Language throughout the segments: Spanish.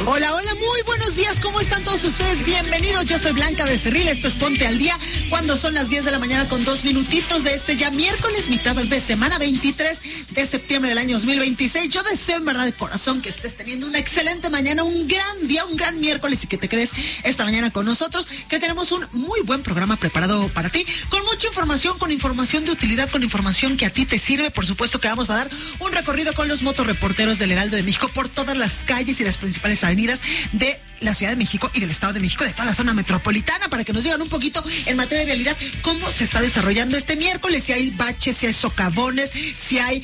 Hola, hola, muy buenos días, ¿cómo están todos ustedes? Bienvenidos, yo soy Blanca Becerril, esto es Ponte al Día, cuando son las 10 de la mañana con 2 minutitos de este ya miércoles, mitad de semana, 23 de septiembre del año 2026. Yo deseo en verdad de corazón que estés teniendo una excelente mañana, un gran día, un gran miércoles y que te quedes esta mañana con nosotros, que tenemos un muy buen programa preparado para ti, con mucha información, con información de utilidad, con información que a ti te sirve. Por supuesto que vamos a dar un recorrido con los motorreporteros del Heraldo de México por todas las calles y las principales avenidas de la Ciudad de México y del Estado de México, de toda la zona metropolitana, para que nos digan un poquito en materia de realidad cómo se está desarrollando este miércoles, si hay baches, si hay socavones, si hay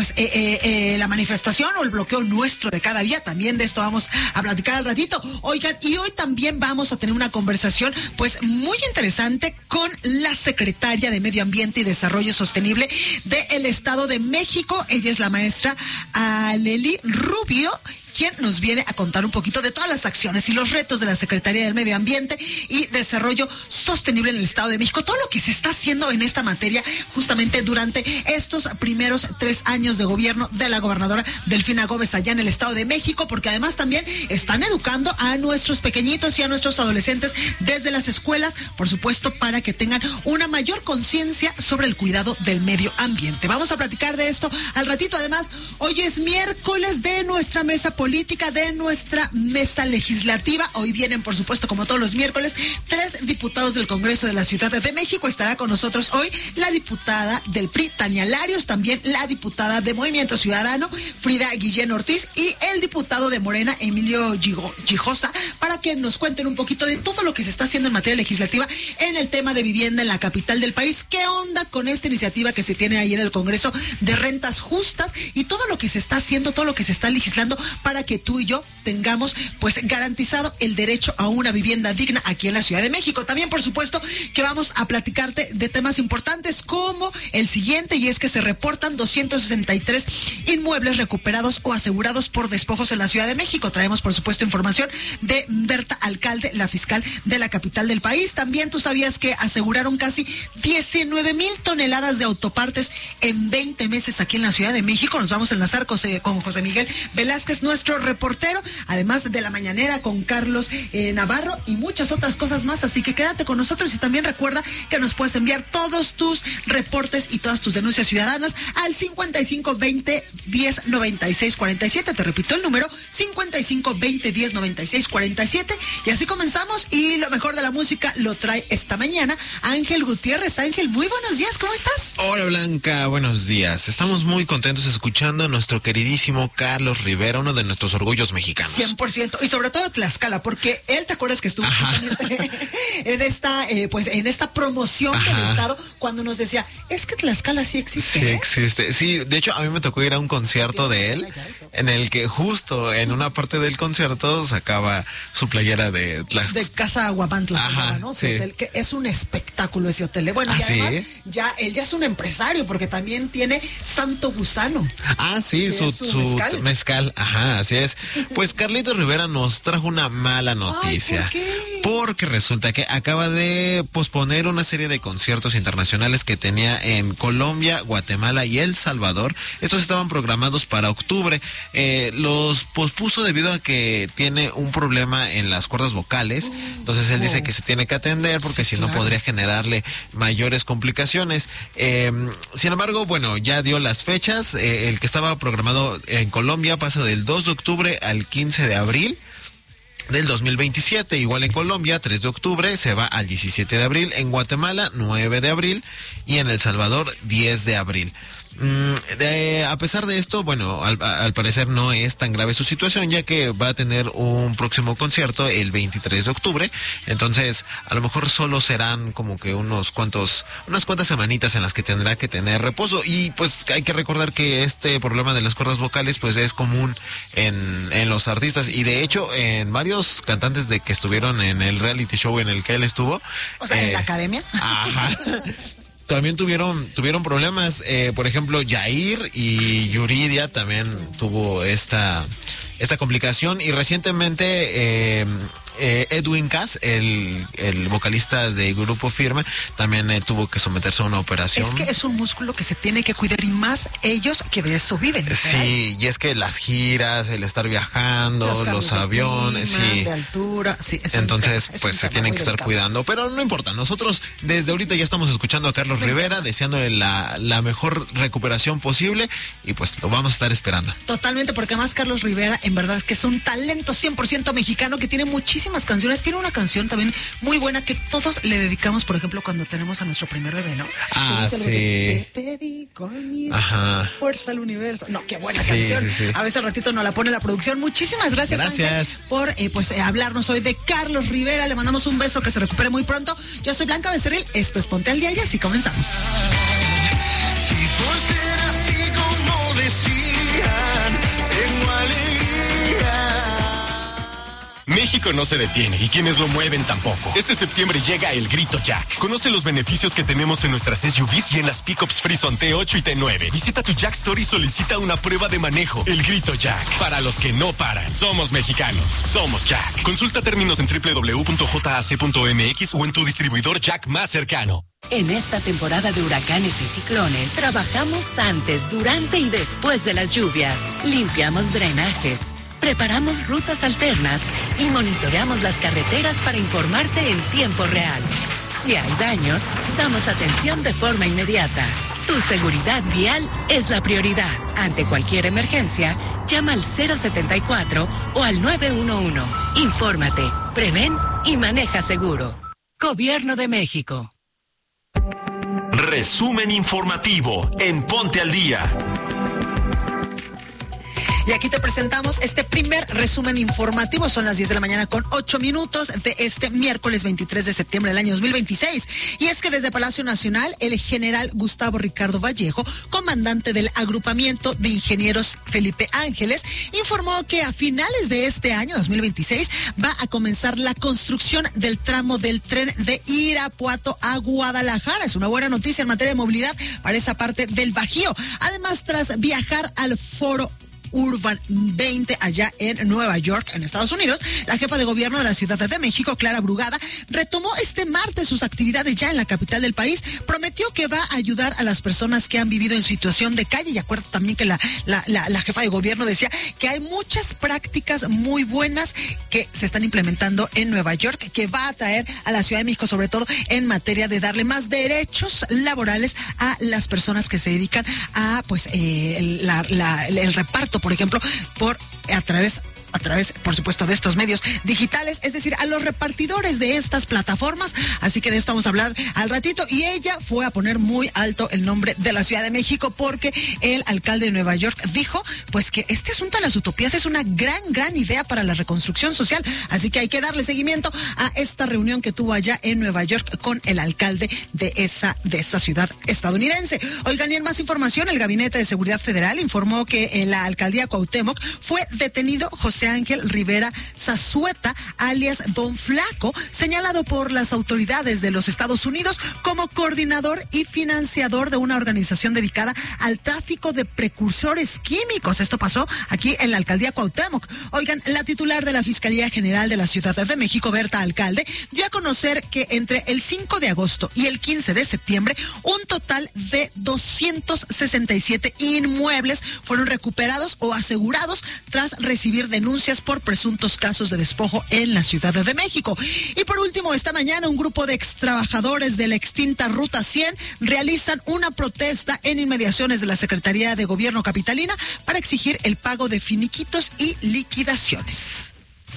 la manifestación o el bloqueo nuestro de cada día. También de esto vamos a platicar al ratito. Oigan, y hoy también vamos a tener una conversación pues muy interesante con la secretaria de Medio Ambiente y Desarrollo Sostenible del Estado de México. Ella es la maestra Aleli Rubio, quien nos viene a contar un poquito de todas las acciones y los retos de la Secretaría del Medio Ambiente y Desarrollo Sostenible en el Estado de México, todo lo que se está haciendo en esta materia justamente durante estos primeros 3 años de gobierno de la gobernadora Delfina Gómez allá en el Estado de México, porque además también están educando a nuestros pequeñitos y a nuestros adolescentes desde las escuelas, por supuesto, para que tengan una mayor conciencia sobre el cuidado del medio ambiente. Vamos a platicar de esto al ratito. Además, hoy es miércoles de nuestra mesa política, de nuestra mesa legislativa. Hoy vienen, por supuesto, como todos los miércoles, 3 diputados del Congreso de la Ciudad de México. Estará con nosotros hoy la diputada del PRI, Tania Larios, también la diputada de Movimiento Ciudadano, Frida Guillén Ortiz, y el diputado de Morena, Emilio Gijosa, para que nos cuenten un poquito de todo lo que se está haciendo en materia legislativa en el tema de vivienda en la capital del país. ¿Qué onda con esta iniciativa que se tiene ahí en el Congreso de rentas justas y todo lo que se está haciendo, todo lo que se está legislando para que tú y yo tengamos pues garantizado el derecho a una vivienda digna aquí en la Ciudad de México? También, por supuesto, que vamos a platicarte de temas importantes como el siguiente, y es que se reportan 263 inmuebles recuperados o asegurados por despojos en la Ciudad de México. Traemos, por supuesto, información de Berta Alcalde, la fiscal de la capital del país. También tú sabías que aseguraron casi 19,000 toneladas de autopartes en 20 meses aquí en la Ciudad de México. Nos vamos a enlazar con José Miguel Velázquez, nuestro reportero, además de la mañanera con Carlos Navarro y muchas otras cosas más. Así que quédate con nosotros y también recuerda que nos puedes enviar todos tus reportes y todas tus denuncias ciudadanas al 5520-109647. Te repito el número, 5520-109647. Y así comenzamos, y lo mejor de la música lo trae esta mañana Ángel Gutiérrez. Ángel, muy buenos días, ¿cómo estás? Hola Blanca, buenos días. Estamos muy contentos escuchando a nuestro queridísimo Carlos Rivera, uno de nuestros orgullos mexicanos. 100%, y sobre todo Tlaxcala, porque él, ¿te acuerdas que estuvo en esta promoción del Estado, cuando nos decía, es que Tlaxcala sí existe? Sí existe, sí, de hecho a mí me tocó ir a un concierto de él, en el que justo en una parte del concierto sacaba su playera de Tlaxcala. De Casa Aguamantla, ¿no? Sí. Su hotel, que es un espectáculo ese hotel. Bueno, y además, él ya es un empresario, porque también tiene Santo Gusano. Sí, su mezcal. Ajá, así es. Pues Carlitos Rivera nos trajo una mala noticia. ¿Por qué? Porque resulta que acaba de posponer una serie de conciertos internacionales que tenía en Colombia, Guatemala y El Salvador. Estos estaban programados para octubre. Los pospuso debido a que tiene un problema en las cuerdas vocales. Entonces él dice que se tiene que atender porque si no podría generarle mayores complicaciones. Sin embargo, bueno, ya dio las fechas. El que estaba programado en Colombia pasa del 2 de octubre al 15 de abril del 2027, igual en Colombia 3 de octubre se va al 17 de abril, en Guatemala 9 de abril y en El Salvador 10 de abril. A pesar de esto, bueno, al parecer no es tan grave su situación, ya que va a tener un próximo concierto el 23 de octubre, entonces a lo mejor solo serán como que unas cuantas semanitas en las que tendrá que tener reposo. Y pues hay que recordar que este problema de las cuerdas vocales pues es común en los artistas, y de hecho en varios cantantes de que estuvieron en el reality show en el que él estuvo. O sea, en la academia. Ajá. También tuvieron problemas, por ejemplo, Yair y Yuridia también tuvo esta complicación, y recientemente Edwin Cass, el vocalista de Grupo Firme, también tuvo que someterse a una operación. Es que es un músculo que se tiene que cuidar, y más ellos que de eso viven. Sí, y es que las giras, el estar viajando, los aviones, sí. De altura, sí. Entonces, pues se tienen que estar cuidando, pero no importa. Nosotros desde ahorita ya estamos escuchando a Carlos Rivera, deseándole la mejor recuperación posible, y pues lo vamos a estar esperando. Totalmente, porque además Carlos Rivera en verdad es que es un talento 100% mexicano que tiene muchísimas canciones. Tiene una canción también muy buena que todos le dedicamos, por ejemplo, cuando tenemos a nuestro primer bebé, ¿no? Ah, sí. Te dedico mis fuerza al universo. No, qué buena canción. Sí. A veces al ratito nos la pone la producción. Muchísimas gracias. Ángel, por hablarnos hoy de Carlos Rivera. Le mandamos un beso, que se recupere muy pronto. Yo soy Blanca Becerril, esto es Ponte al Día y así comenzamos. Si por ser así como decían, tengo alegría. México no se detiene y quienes lo mueven tampoco. Este septiembre llega el Grito Jack. Conoce los beneficios que tenemos en nuestras SUVs y en las pickups Frison T8 y T9. Visita tu Jack Store y solicita una prueba de manejo. El Grito Jack. Para los que no paran. Somos mexicanos. Somos Jack. Consulta términos en www.jac.mx o en tu distribuidor Jack más cercano. En esta temporada de huracanes y ciclones, trabajamos antes, durante y después de las lluvias. Limpiamos drenajes, preparamos rutas alternas y monitoreamos las carreteras para informarte en tiempo real. Si hay daños, damos atención de forma inmediata. Tu seguridad vial es la prioridad. Ante cualquier emergencia, llama al 074 o al 911. Infórmate, prevén y maneja seguro. Gobierno de México. Resumen informativo en Ponte al Día. Y aquí te presentamos este primer resumen informativo. Son las 10 de la mañana con 8 minutos de este miércoles 23 de septiembre del año 2026. Y es que desde Palacio Nacional, el general Gustavo Ricardo Vallejo, comandante del agrupamiento de ingenieros Felipe Ángeles, informó que a finales de este año 2026 va a comenzar la construcción del tramo del tren de Irapuato a Guadalajara. Es una buena noticia en materia de movilidad para esa parte del Bajío. Además, tras viajar al Foro Urban 20 allá en Nueva York, en Estados Unidos, la jefa de gobierno de la Ciudad de México, Clara Brugada, retomó este martes sus actividades ya en la capital del país. Prometió que va a ayudar a las personas que han vivido en situación de calle. Y acuerdo también que la jefa de gobierno decía que hay muchas prácticas muy buenas que se están implementando en Nueva York, que va a traer a la Ciudad de México, sobre todo en materia de darle más derechos laborales a las personas que se dedican a el reparto, por ejemplo, a través, por supuesto, de estos medios digitales, es decir, a los repartidores de estas plataformas. Así que de esto vamos a hablar al ratito. Y ella fue a poner muy alto el nombre de la Ciudad de México, porque el alcalde de Nueva York dijo pues que este asunto de las utopías es una gran idea para la reconstrucción social. Así que hay que darle seguimiento a esta reunión que tuvo allá en Nueva York con el alcalde de esa ciudad estadounidense. Oigan, y en más información, el Gabinete de Seguridad Federal informó que en la alcaldía Cuauhtémoc fue detenido José Ángel Rivera Zazueta, alias Don Flaco, señalado por las autoridades de los Estados Unidos como coordinador y financiador de una organización dedicada al tráfico de precursores químicos. Esto pasó aquí en la alcaldía Cuauhtémoc. Oigan, la titular de la Fiscalía General de la Ciudad de México, Berta Alcalde, dio a conocer que entre el 5 de agosto y el 15 de septiembre, un total de 267 inmuebles fueron recuperados o asegurados tras recibir denuncias por presuntos casos de despojo en la Ciudad de México. Y por último, esta mañana un grupo de extrabajadores de la extinta Ruta 100 realizan una protesta en inmediaciones de la Secretaría de Gobierno capitalina para exigir el pago de finiquitos y liquidaciones.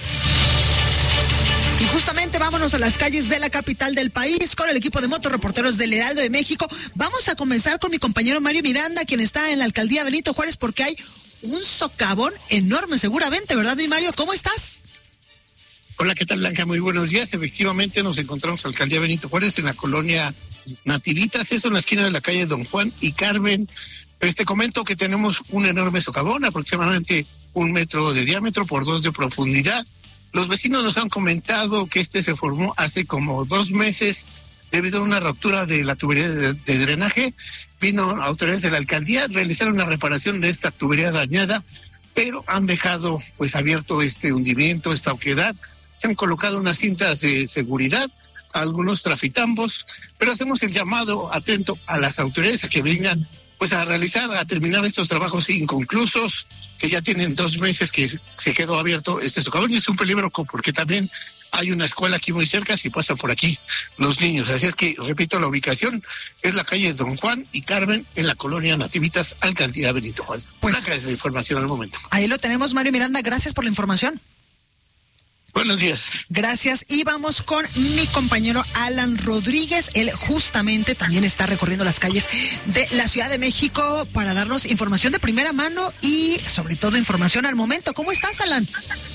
Y justamente vámonos a las calles de la capital del país con el equipo de motorreporteros del Heraldo de México. Vamos a comenzar con mi compañero Mario Miranda, quien está en la alcaldía Benito Juárez, porque hay un socavón enorme seguramente, ¿verdad, mi Mario? ¿Cómo estás? Hola, ¿qué tal, Blanca? Muy buenos días. Efectivamente nos encontramos en la alcaldía Benito Juárez, en la colonia Nativitas, esto en la esquina de la calle Don Juan y Carmen. Te comento que tenemos un enorme socavón, aproximadamente 1 metro de diámetro por 2 de profundidad. Los vecinos nos han comentado que este se formó hace como 2 meses debido a una ruptura de la tubería de drenaje. Vino autoridades de la alcaldía, realizaron la reparación de esta tubería dañada, pero han dejado pues abierto este hundimiento, esta oquedad. se han colocado unas cintas de seguridad, algunos trafitambos, pero hacemos el llamado atento a las autoridades a que vengan pues a terminar estos trabajos inconclusos, que ya tienen 2 meses que se quedó abierto este socavón, y es un peligro porque también hay una escuela aquí muy cerca si pasan por aquí los niños. Así es que, repito, la ubicación es la calle Don Juan y Carmen en la colonia Nativitas, alcaldía Benito Juárez. Pues es la información al momento. Ahí lo tenemos, Mario Miranda, gracias por la información. Buenos días. Gracias. Y vamos con mi compañero Alan Rodríguez. Él justamente también está recorriendo las calles de la Ciudad de México para darnos información de primera mano y sobre todo información al momento. ¿Cómo estás, Alan?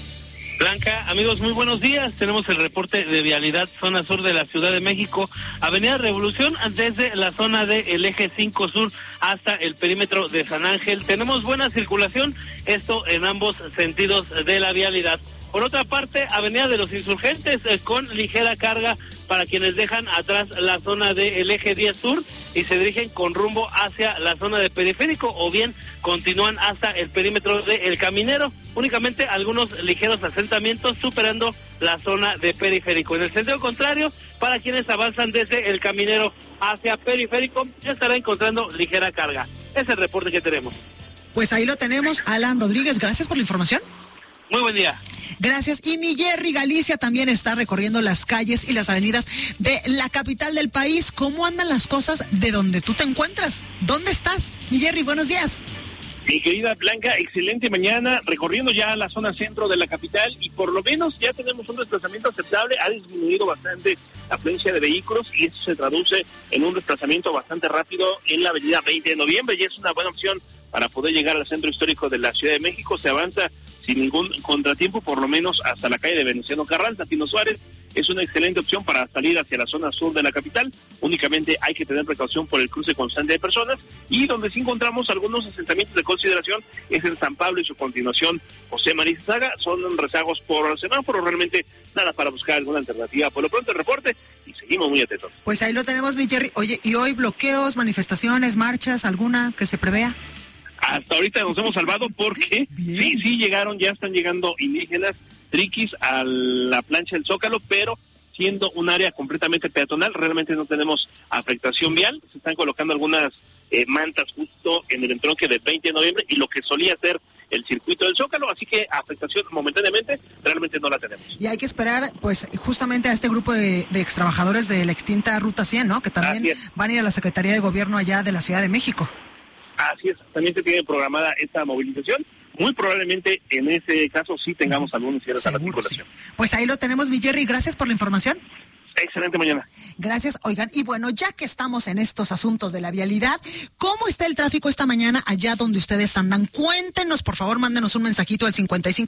Blanca, amigos, muy buenos días. Tenemos el reporte de vialidad zona sur de la Ciudad de México, Avenida Revolución, desde la zona del eje 5 sur hasta el perímetro de San Ángel. Tenemos buena circulación, esto en ambos sentidos de la vialidad. Por otra parte, Avenida de los Insurgentes con ligera carga para quienes dejan atrás la zona del eje 10 sur y se dirigen con rumbo hacia la zona de Periférico, o bien continúan hasta el perímetro de El Caminero. Únicamente algunos ligeros asentamientos superando la zona de Periférico. En el sentido contrario, para quienes avanzan desde El Caminero hacia Periférico, ya estará encontrando ligera carga. Es el reporte que tenemos. Pues ahí lo tenemos, Alan Rodríguez. Gracias por la información. Muy buen día. Gracias. Y mi Jerry Galicia también está recorriendo las calles y las avenidas de la capital del país. ¿Cómo andan las cosas de donde tú te encuentras? ¿Dónde estás? Mi Jerry, buenos días. Mi querida Blanca, excelente mañana, recorriendo ya la zona centro de la capital y por lo menos ya tenemos un desplazamiento aceptable. Ha disminuido bastante la afluencia de vehículos y eso se traduce en un desplazamiento bastante rápido en la avenida 20 de noviembre y es una buena opción para poder llegar al centro histórico de la Ciudad de México. Se avanza sin ningún contratiempo, por lo menos hasta la calle de Venustiano Carranza. Pino Suárez es una excelente opción para salir hacia la zona sur de la capital. Únicamente hay que tener precaución por el cruce constante de personas, y donde sí encontramos algunos asentamientos de consideración es en San Pablo y su continuación José María Zaga. Son rezagos por semáforo, realmente nada para buscar alguna alternativa. Por lo pronto el reporte y seguimos muy atentos. Pues ahí lo tenemos, mi Jerry. Oye, ¿y hoy bloqueos, manifestaciones, marchas, alguna que se prevea? Hasta ahorita nos hemos salvado porque sí llegaron, ya están llegando indígenas triquis a la plancha del Zócalo, pero siendo un área completamente peatonal, realmente no tenemos afectación vial. Se están colocando algunas mantas justo en el entronque del 20 de noviembre y lo que solía ser el circuito del Zócalo, así que afectación momentáneamente realmente no la tenemos. Y hay que esperar, pues, justamente a este grupo de extrabajadores de la extinta Ruta 100, ¿no? Que también van a ir a la Secretaría de Gobierno allá de la Ciudad de México. Así es, también se tiene programada esta movilización. Muy probablemente en ese caso sí tengamos alguna cierta articulación. Sí. Pues ahí lo tenemos, mi Jerry. Gracias por la información. Excelente mañana. Gracias, oigan. Y bueno, ya que estamos en estos asuntos de la vialidad, ¿cómo está el tráfico esta mañana allá donde ustedes andan? Cuéntenos, por favor, mándenos un mensajito al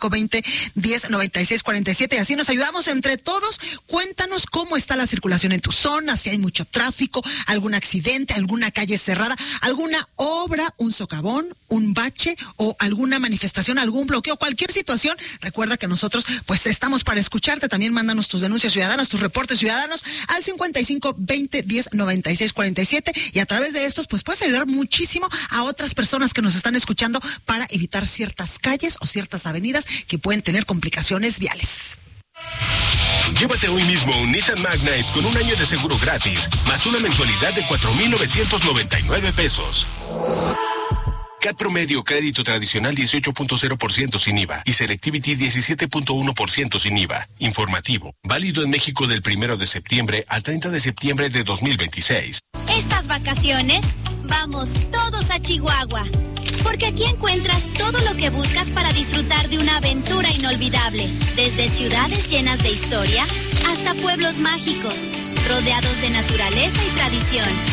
5520-109647 y así nos ayudamos entre todos. Cuéntanos cómo está la circulación en tu zona, si hay mucho tráfico, algún accidente, alguna calle cerrada, alguna obra, un socavón, un bache o alguna manifestación, algún bloqueo, cualquier situación. Recuerda que nosotros pues estamos para escucharte. También mándanos tus denuncias ciudadanas, tus reportes ciudadanos al 5520-109647 y a través de estos pues puedes ayudar muchísimo a otras personas que nos están escuchando para evitar ciertas calles o ciertas avenidas que pueden tener complicaciones viales. Llévate hoy mismo un Nissan Magnite con un año de seguro gratis, más una mensualidad de 4,999 pesos. CAT promedio, crédito tradicional 18.0% sin IVA y Selectivity 17.1% sin IVA. Informativo. Válido en México del 1 de septiembre al 30 de septiembre de 2026. Estas vacaciones, vamos todos a Chihuahua. Porque aquí encuentras todo lo que buscas para disfrutar de una aventura inolvidable. Desde ciudades llenas de historia hasta pueblos mágicos, rodeados de naturaleza y tradición.